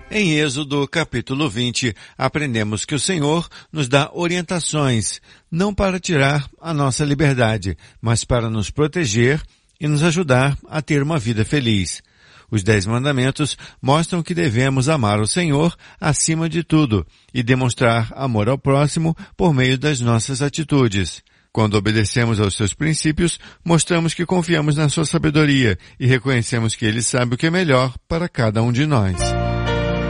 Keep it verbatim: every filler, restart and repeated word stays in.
Em Êxodo capítulo vinte, aprendemos que o Senhor nos dá orientações, não para tirar a nossa liberdade, mas para nos proteger e nos ajudar a ter uma vida feliz. Os Dez Mandamentos mostram que devemos amar o Senhor acima de tudo e demonstrar amor ao próximo por meio das nossas atitudes. Quando obedecemos aos seus princípios, mostramos que confiamos na sua sabedoria e reconhecemos que Ele sabe o que é melhor para cada um de nós.